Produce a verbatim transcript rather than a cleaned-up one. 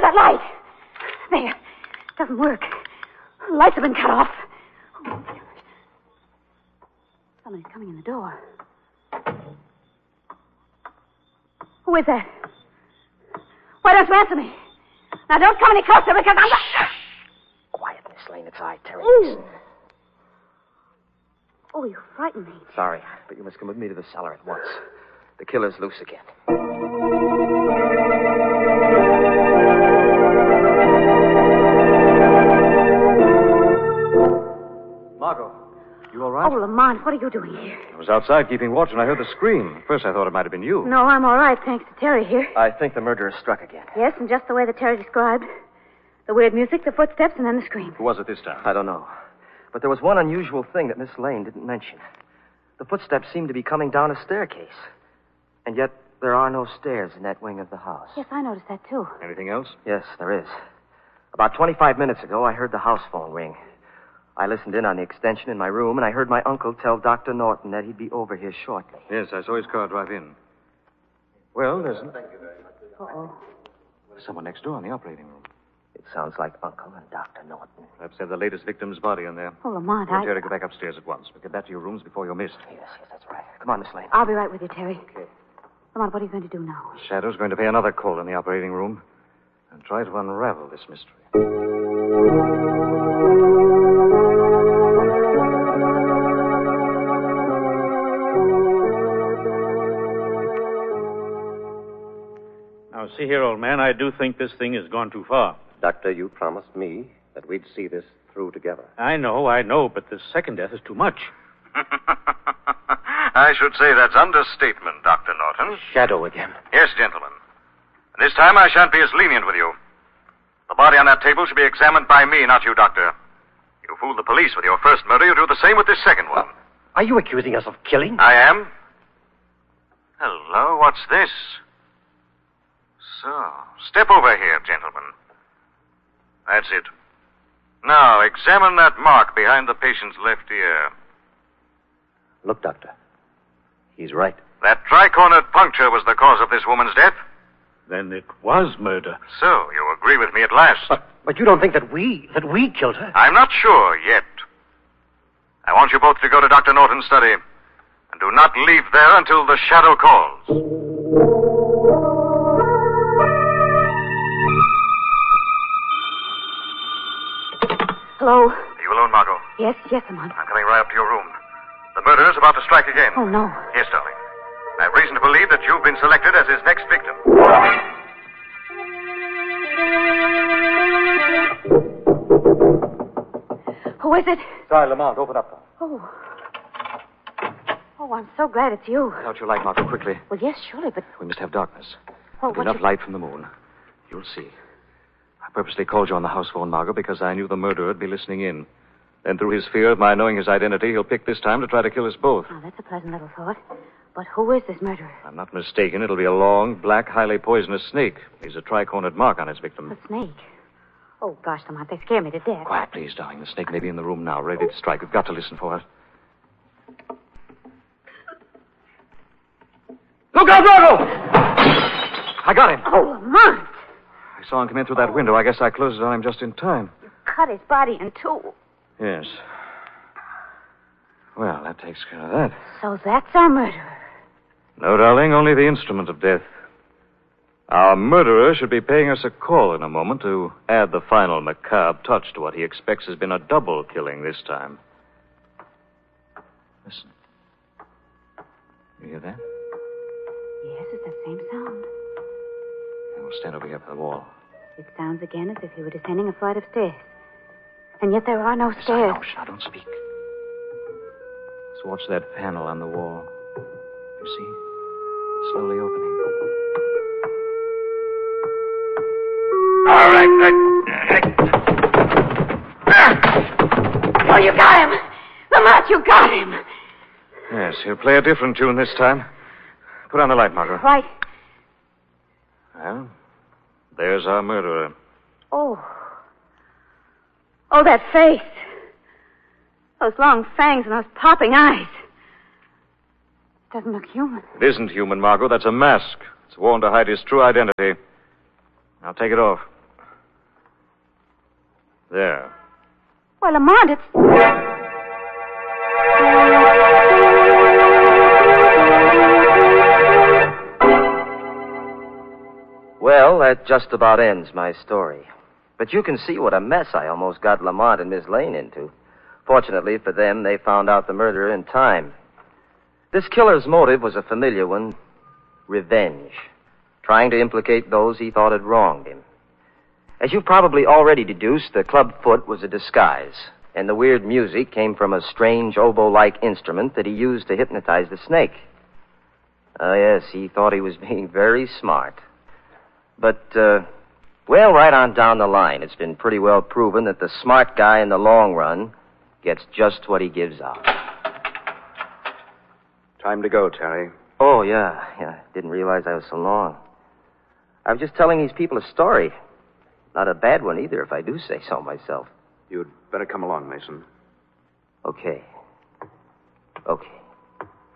that light? There. Doesn't work. Lights have been cut off. Oh. Somebody's coming in the door. Who is that? Why don't you answer me? Now, don't come any closer because I'm... Shh. Quiet, Miss Lane. It's I, Terry. Ooh. Oh, you frightened me. Sorry, but you must come with me to the cellar at once. The killer's loose again. Margot, you all right? Oh, Lamont, what are you doing here? I was outside keeping watch, and I heard the scream. At first, I thought it might have been you. No, I'm all right, thanks to Terry here. I think the murderer struck again. Yes, and just the way that Terry described. The weird music, the footsteps, and then the scream. Who was it this time? I don't know. But there was one unusual thing that Miss Lane didn't mention. The footsteps seemed to be coming down a staircase. And yet, there are no stairs in that wing of the house. Yes, I noticed that, too. Anything else? Yes, there is. About twenty-five minutes ago, I heard the house phone ring. I listened in on the extension in my room, and I heard my uncle tell Doctor Norton that he'd be over here shortly. Yes, I saw his car drive in. Well, there's... Uh-oh. There's someone next door in the operating room. It sounds like Uncle and Doctor Norton. Perhaps they have the latest victim's body in there. Oh, Lamont, Tell I... Terry to go back upstairs at once. But get back to your rooms before you're missed. Yes, yes, that's right. Come on, Miss Lane. I'll be right with you, Terry. Okay. Lamont, what are you going to do now? Shadow's going to pay another call in the operating room and try to unravel this mystery. Now, see here, old man, I do think this thing has gone too far. Doctor, you promised me that we'd see this through together. I know, I know, but the second death is too much. I should say that's understatement, Doctor Norton. Shadow again. Yes, gentlemen. This time I shan't be as lenient with you. The body on that table should be examined by me, not you, Doctor. You fooled the police with your first murder. You do the same with this second one. Are you accusing us of killing? I am. Hello, what's this? So, step over here, gentlemen. That's it. Now, examine that mark behind the patient's left ear. Look, Doctor. He's right. That tri-cornered puncture was the cause of this woman's death. Then it was murder. So, you agree with me at last. But, but you don't think that we, that we killed her? I'm not sure yet. I want you both to go to Doctor Norton's study. And do not leave there until the shadow calls. Hello? Are you alone, Margot? Yes, yes, Lamont. I'm coming right up to your room. The murderer's about to strike again. Oh, no. Yes, darling. I have reason to believe that you've been selected as his next victim. Who is it? Sorry, Lamont, open up. Oh. Oh, I'm so glad it's you. Out your light, Margot, quickly. Well, yes, surely, but... We must have darkness. Oh, With what enough you... light from the moon. You'll see. I purposely called you on the house phone, Margot, because I knew the murderer would be listening in. Then through his fear of my knowing his identity, he'll pick this time to try to kill us both. Oh, that's a pleasant little thought. But who is this murderer? I'm not mistaken. It'll be a long, black, highly poisonous snake. He's a tri-cornered mark on his victim. A snake? Oh, gosh, Lamont, they scare me to death. Quiet, please, darling. The snake may be in the room now, ready to strike. We've got to listen for it. Look out, Margot! I got him. Oh, Lamont! I saw him come in through that window. I guess I closed it on him just in time. You cut his body in two. Yes. Well, that takes care of that. So that's our murderer. No, darling, only the instrument of death. Our murderer should be paying us a call in a moment to add the final macabre touch to what he expects has been a double killing this time. Listen. You hear that? Yes, it's that same sound. We'll stand over here by the wall. It sounds again as if he were descending a flight of stairs. And yet there are no Yes, stairs. I know. Shh, now don't speak. Just watch that panel on the wall. You see? It's slowly opening. All right. Oh, you got him! Lamont, you got him! Yes, he'll play a different tune this time. Put on the light, Margot. Right. Well, there's our murderer. Oh. Oh, that face. Those long fangs and those popping eyes. It doesn't look human. It isn't human, Margot. That's a mask. It's worn to hide his true identity. Now take it off. There. Well, Lamont, it's... Well, that just about ends my story. But you can see what a mess I almost got Lamont and Miss Lane into. Fortunately for them, they found out the murderer in time. This killer's motive was a familiar one, revenge. Trying to implicate those he thought had wronged him. As you probably already deduced, the club foot was a disguise, and the weird music came from a strange oboe-like instrument that he used to hypnotize the snake. Ah, yes, he thought he was being very smart. But, uh, well, right on down the line, it's been pretty well proven that the smart guy in the long run gets just what he gives out. Time to go, Terry. Oh, yeah, yeah. Didn't realize I was so long. I was just telling these people a story. Not a bad one either, if I do say so myself. You'd better come along, Mason. Okay. Okay.